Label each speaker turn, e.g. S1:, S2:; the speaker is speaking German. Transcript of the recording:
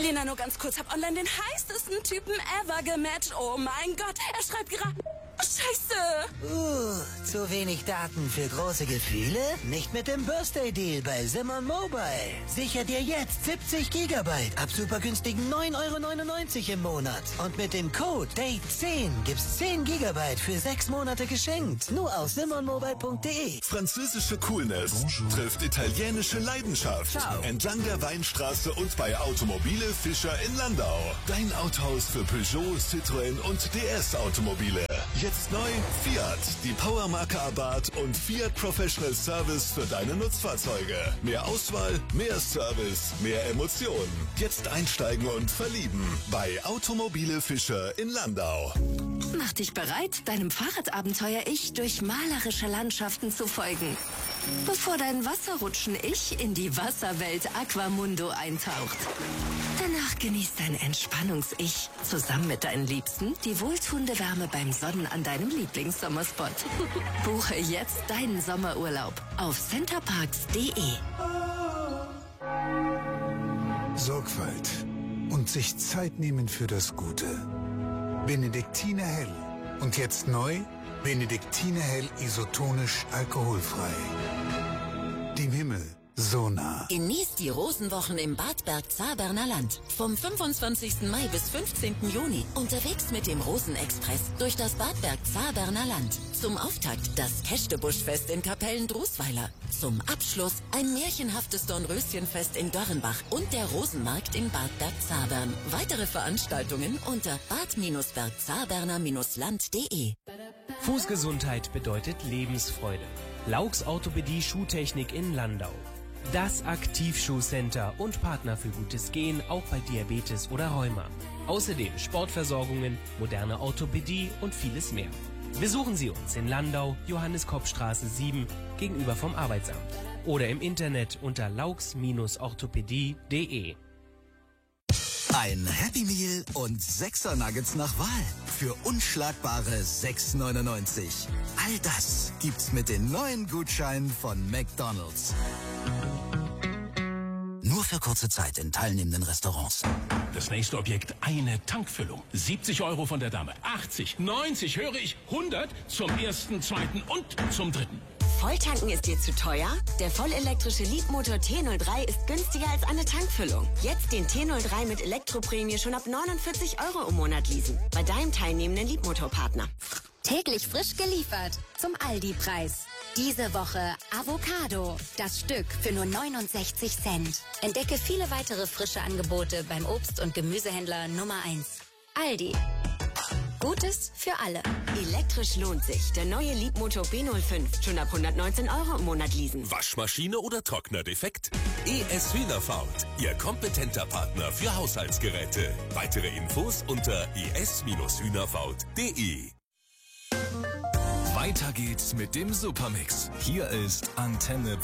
S1: Lena, nur ganz kurz, hab online den heißesten Typen ever gematcht. Oh mein Gott, er schreibt gerade... Scheiße!
S2: Zu wenig Daten für große Gefühle? Nicht mit dem Birthday Deal bei Simon Mobile. Sicher dir jetzt 70 Gigabyte ab super günstigen 9,99 € im Monat. Und mit dem Code DATE10 gibt's 10 Gigabyte für 6 Monate geschenkt. Nur auf simonmobile.de.
S3: Französische Coolness trifft italienische Leidenschaft.
S2: Ciao.
S3: Entlang der Weinstraße und bei Automobile Fischer in Landau. Dein Autohaus für Peugeot, Citroën und DS Automobile. Jetzt neu Fiat, die Powermarke Abarth und Fiat Professional Service für deine Nutzfahrzeuge. Mehr Auswahl, mehr Service, mehr Emotionen. Jetzt einsteigen und verlieben bei Automobile Fischer in Landau.
S4: Mach dich bereit, deinem Fahrradabenteuer-Ich durch malerische Landschaften zu folgen. Bevor dein Wasserrutschen-Ich in die Wasserwelt Aquamundo eintaucht. Danach genießt dein Entspannungs-Ich zusammen mit deinen Liebsten die wohltuende Wärme beim Sonnen an deinem Lieblingssommerspot. Buche jetzt deinen Sommerurlaub auf centerparks.de.
S5: Sorgfalt und sich Zeit nehmen für das Gute. Benediktiner Hell. Und jetzt neu, Benediktiner Hell isotonisch alkoholfrei. Dem Himmel so nah.
S6: Genießt die Rosenwochen im Bad Bergzabern Land. Vom 25. Mai bis 15. Juni. Unterwegs mit dem Rosenexpress durch das Bad Bergzabern Land. Zum Auftakt das Kästebuschfest in Kapellen-Drusweiler. Zum Abschluss ein märchenhaftes Dornröschenfest in Dörrenbach und der Rosenmarkt in Bad Bergzabern. Weitere Veranstaltungen unter bad-bergzaberner-land.de.
S7: Fußgesundheit bedeutet Lebensfreude. Laux Orthopädie Schuhtechnik in Landau. Das Aktivschuhcenter und Partner für gutes Gehen, auch bei Diabetes oder Rheuma. Außerdem Sportversorgungen, moderne Orthopädie und vieles mehr. Besuchen Sie uns in Landau, Johannes-Kopp-Straße 7, gegenüber vom Arbeitsamt. Oder im Internet unter laux-orthopädie.de.
S8: Ein Happy Meal und 6er Nuggets nach Wahl für unschlagbare 6,99 €. All das gibt's mit den neuen Gutscheinen von McDonald's. Nur für kurze Zeit in teilnehmenden Restaurants.
S9: Das nächste Objekt, eine Tankfüllung. 70 € von der Dame. 80, 90, höre ich, 100 zum ersten, zweiten und zum dritten.
S10: Volltanken ist dir zu teuer? Der vollelektrische Leapmotor T03 ist günstiger als eine Tankfüllung. Jetzt den T03 mit Elektroprämie schon ab 49 € im Monat leasen. Bei deinem teilnehmenden Leapmotor-Partner.
S11: Täglich frisch geliefert zum Aldi-Preis. Diese Woche Avocado, das Stück für nur 69 Cent. Entdecke viele weitere frische Angebote beim Obst- und Gemüsehändler Nummer 1. Aldi. Gutes für alle.
S10: Elektrisch lohnt sich. Der neue Leapmotor B05. Schon ab 119 € im Monat leasen.
S3: Waschmaschine oder Trockner defekt? ES Hühnerfaut, Ihr kompetenter Partner für Haushaltsgeräte. Weitere Infos unter es-hühnerfaut.de.
S12: Weiter geht's mit dem Supermix. Hier ist Antenne